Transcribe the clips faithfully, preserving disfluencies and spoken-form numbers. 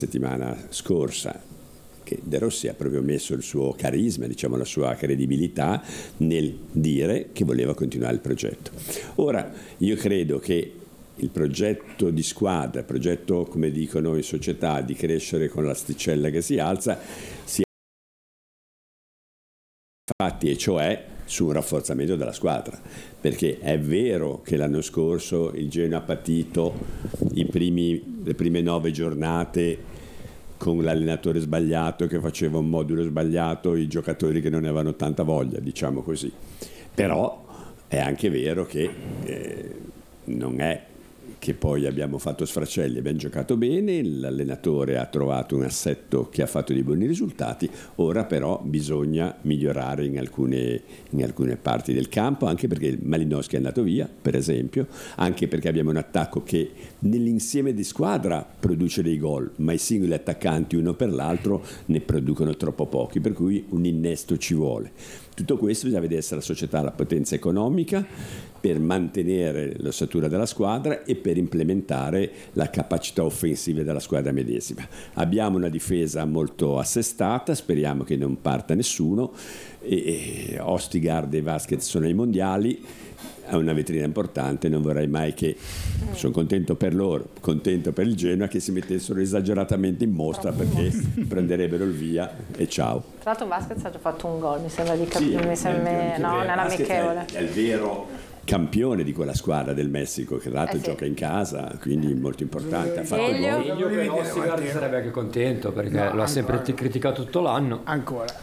settimana scorsa che De Rossi ha proprio messo il suo carisma, diciamo la sua credibilità nel dire che voleva continuare il progetto. Ora io credo che il progetto di squadra, il progetto, come dicono in società, di crescere con l'asticella che si alza, sia fatti, e cioè su un rafforzamento della squadra, perché è vero che l'anno scorso il Genoa ha patito i primi, le prime nove giornate con l'allenatore sbagliato che faceva un modulo sbagliato, i giocatori che non ne avevano tanta voglia, diciamo così. Però è anche vero che eh, non è che poi abbiamo fatto sfracelli, abbiamo giocato bene, l'allenatore ha trovato un assetto che ha fatto dei buoni risultati, ora però bisogna migliorare in alcune, in alcune parti del campo, anche perché Malinowski è andato via, per esempio, anche perché abbiamo un attacco che nell'insieme di squadra produce dei gol, ma i singoli attaccanti uno per l'altro ne producono troppo pochi, per cui un innesto ci vuole. Tutto questo bisogna vedere se la società ha la potenza economica per mantenere l'ossatura della squadra e per implementare la capacità offensiva della squadra medesima. Abbiamo una difesa molto assestata, speriamo che non parta nessuno, e Ostigard e Vasquez sono ai mondiali, è una vetrina importante, non vorrei mai che, sono contento per loro, contento per il Genoa, che si mettessero esageratamente in mostra, perché prenderebbero il via e ciao. Tra l'altro Vasquez ha già fatto un gol, mi sembra di capire, sì, mi sembra, no, nell'amichevole. È, è il vero campione di quella squadra del Messico, che tra l'altro eh sì. gioca in casa, quindi molto importante. Ha fatto Elio. gol. Io per Ostigard sarebbe anche contento, perché no, lo ha sempre ancora criticato tutto l'anno. Ancora.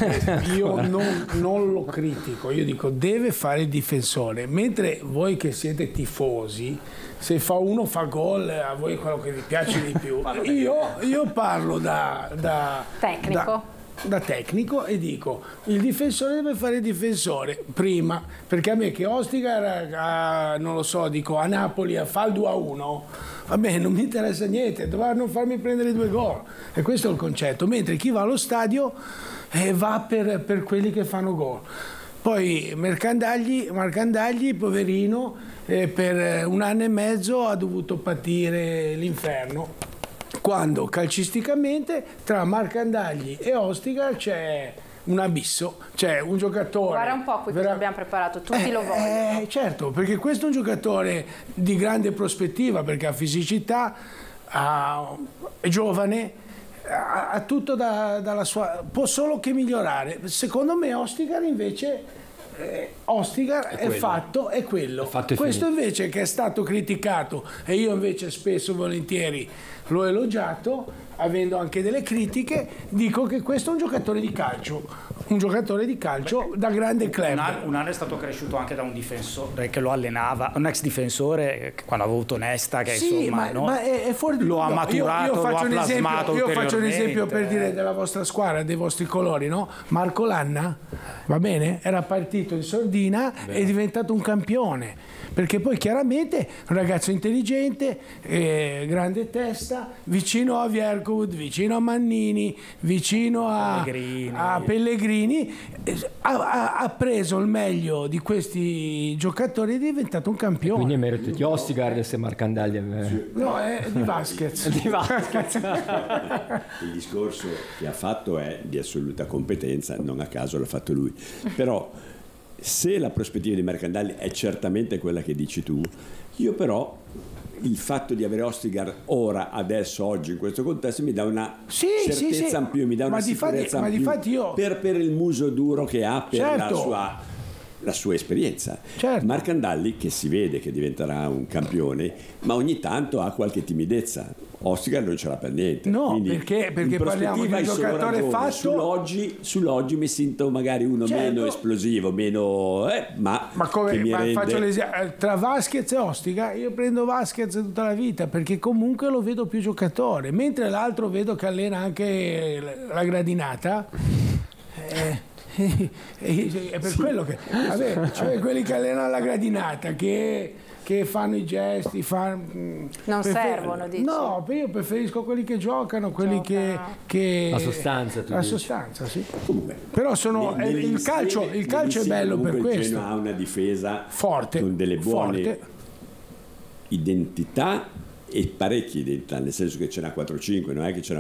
Io non, non lo critico, io dico deve fare il difensore, mentre voi che siete tifosi, se fa uno fa gol, a voi è quello che vi piace di più. io, io parlo da, da tecnico. Da, da tecnico e dico il difensore deve fare il difensore prima, perché a me che Ostigard a, non lo so, dico a Napoli a fa il due a uno, va bene, non mi interessa niente, dovranno farmi prendere due gol, e questo è il concetto, mentre chi va allo stadio eh, va per, per quelli che fanno gol. Poi Mercandagli, Marcandagli poverino, eh, per un anno e mezzo ha dovuto patire l'inferno, quando calcisticamente tra Marcandagli e Ostigard c'è un abisso, c'è un giocatore. Guarda un po' qui vera... che abbiamo preparato, tutti eh, lo vogliono. Eh, certo, perché questo è un giocatore di grande prospettiva, perché ha fisicità, ha... è giovane, ha, ha tutto da, dalla sua, può solo che migliorare. Secondo me Ostigard invece Eh, Ostigard è, è fatto, è quello. È fatto, è questo finito. Invece che è stato criticato, e io invece spesso volentieri l'ho elogiato, avendo anche delle critiche, dico che questo è un giocatore di calcio, un giocatore di calcio Beh, da grande club. Un anno, un anno è stato cresciuto anche da un difensore che lo allenava, un ex difensore quando ha avuto Nesta, che sì, insomma ma, no? ma è, è fuori di lo ha no, maturato, io, io lo ha esempio, plasmato io faccio un esempio per eh. dire della vostra squadra, dei vostri colori, no? Marco Lanna, va bene? Era partito in sordina e è diventato un campione, perché poi chiaramente un ragazzo intelligente, eh, grande testa, vicino a Viercovud, vicino a Mannini, vicino a Pellegrini, a Pellegrini eh, ha, ha preso il meglio di questi giocatori ed è diventato un campione. Quindi è merito di Ostigard se Marcandagli è... Sì. No, è di Vasquez. di Vasquez. Il discorso che ha fatto è di assoluta competenza, non a caso l'ha fatto lui, però se la prospettiva di Marcandagli è certamente quella che dici tu, io però il fatto di avere Ostigard ora, adesso, oggi, in questo contesto mi dà una sì, certezza sì, sì. in più, mi dà ma una sicurezza difatti, in ma più io... per, per il muso duro che ha, per certo. la sua, la sua esperienza. Certo. Marcandagli, che si vede che diventerà un campione, ma ogni tanto ha qualche timidezza. Ostigard non ce l'ha per niente. No, quindi perché, perché parliamo di un giocatore fatto. Sull'oggi, sull'oggi mi sento magari uno certo. meno esplosivo, meno eh, ma, ma come che mi ma rende... faccio l'esempio tra Vasquez e Ostigard, io prendo Vasquez tutta la vita perché comunque lo vedo più giocatore, mentre l'altro vedo che allena anche la gradinata. Eh, è per sì. quello che vabbè, cioè quelli che allenano la gradinata che che fanno i gesti, fanno, non prefer- servono, dici? No, io preferisco quelli che giocano, quelli che, che la sostanza, tu la dici. sostanza, sì. Comunque, però sono nel, il calcio, il calcio è bello per questo. Il Genoa ha una difesa forte, con delle buone forte. identità e parecchi dentali, nel senso che ce n'ha quattro cinque, non è che ce n'ha